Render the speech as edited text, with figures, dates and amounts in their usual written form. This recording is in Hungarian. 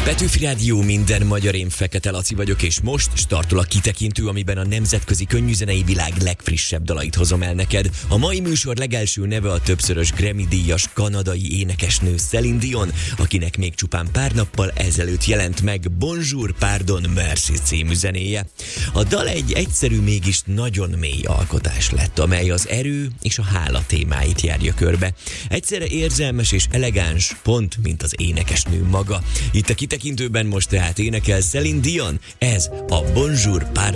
Petőfi Rádió, minden magyar, én Fekete Laci vagyok, és most startol a kitekintő, amiben a nemzetközi könnyűzenei világ legfrissebb dalait hozom el neked. A mai műsor legelső neve a többszörös Grammy-díjas kanadai énekesnő Céline Dion, akinek még csupán pár nappal ezelőtt jelent meg Bonjour, Pardon, Merci című zenéje. A dal egy egyszerű, mégis nagyon mély alkotás lett, amely az erő és a hála témáit járja körbe. Egyszerre érzelmes és elegáns, pont mint az énekesnő maga. Itt a kitekintőben most tehát énekel Céline Dion, ez a Bonjour, Pardon,